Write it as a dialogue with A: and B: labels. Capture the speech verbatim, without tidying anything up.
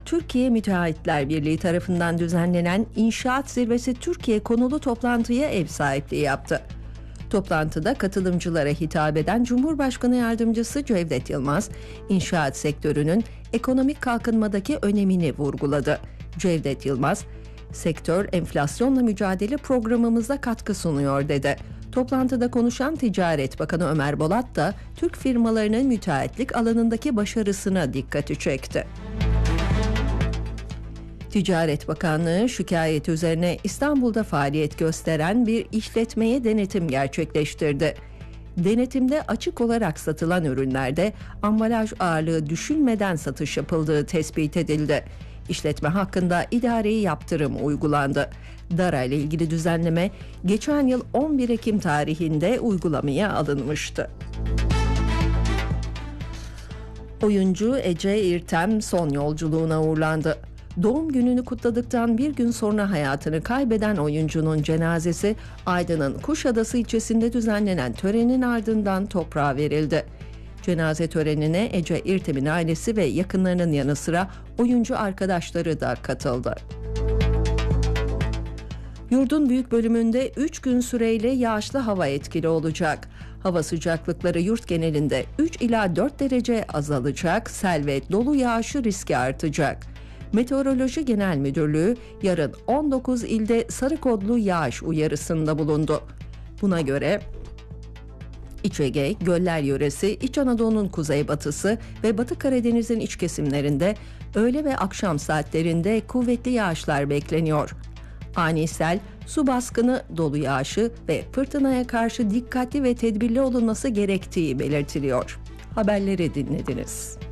A: Türkiye Müteahhitler Birliği tarafından düzenlenen İnşaat Zirvesi Türkiye konulu toplantıya ev sahipliği yaptı. Toplantıda katılımcılara hitap eden Cumhurbaşkanı Yardımcısı Cevdet Yılmaz, inşaat sektörünün ekonomik kalkınmadaki önemini vurguladı. Cevdet Yılmaz, "Sektör enflasyonla mücadele programımıza katkı sunuyor," dedi. Toplantıda konuşan Ticaret Bakanı Ömer Bolat da Türk firmalarının müteahhitlik alanındaki başarısına dikkati çekti. Ticaret Bakanlığı şikayet üzerine İstanbul'da faaliyet gösteren bir işletmeye denetim gerçekleştirdi. Denetimde açık olarak satılan ürünlerde ambalaj ağırlığı düşünmeden satış yapıldığı tespit edildi. İşletme hakkında idari yaptırım uygulandı. Dara ile ilgili düzenleme geçen yıl on bir Ekim tarihinde uygulamaya alınmıştı. Oyuncu Ece İrtem son yolculuğuna uğurlandı. Doğum gününü kutladıktan bir gün sonra hayatını kaybeden oyuncunun cenazesi Aydın'ın Kuşadası ilçesinde düzenlenen törenin ardından toprağa verildi. Cenaze törenine Ece İrtem'in ailesi ve yakınlarının yanı sıra oyuncu arkadaşları da katıldı. Yurdun büyük bölümünde üç gün süreyle yağışlı hava etkili olacak. Hava sıcaklıkları yurt genelinde üç ila dört derece azalacak, sel ve dolu yağışı riski artacak. Meteoroloji Genel Müdürlüğü yarın on dokuz ilde sarı kodlu yağış uyarısında bulundu. Buna göre İç Ege, Göller Yöresi, İç Anadolu'nun kuzeybatısı ve Batı Karadeniz'in iç kesimlerinde öğle ve akşam saatlerinde kuvvetli yağışlar bekleniyor. Ani sel, su baskını, dolu yağışı ve fırtınaya karşı dikkatli ve tedbirli olunması gerektiği belirtiliyor. Haberleri dinlediniz.